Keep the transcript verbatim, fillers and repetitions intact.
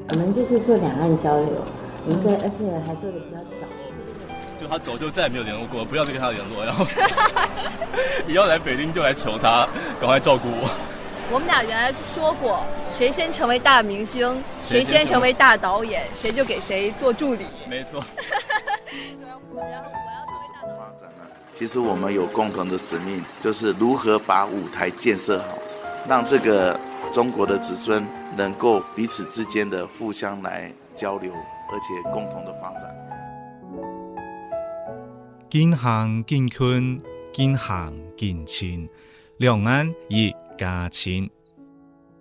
我们就是做两岸交流，我们在而且还做的比较早。 就他走就再也没有联络过，不要再跟他联络，然后以后来北京就来求他赶快照顾我。 我们俩原来说过，谁先成为大明星，谁先成为大导演，谁就给谁做助理。 没错。 然后我要成为大导演。 其实我们有共同的使命，就是如何把舞台建设好，让这个中国的子孙能够彼此之间的互相来交流，而且共同的发展。 近乡近村，近乡近亲，两岸一家亲。